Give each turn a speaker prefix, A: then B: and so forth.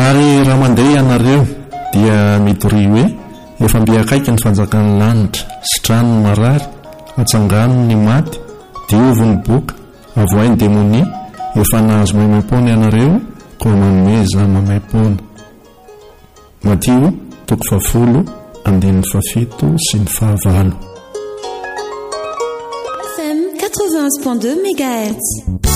A: ary raha mandeha ianareo dia midory hoe efa mbiakaiky ny fanjakan'ny lanitra sitrano marary atsangano ny maty diovony boka avoainy demonia efa nahazo maimaim-pona ianareo ko manomeza maimaim-pona. Matio 10:17 sy ny 9.
B: FM 91.2 MHz.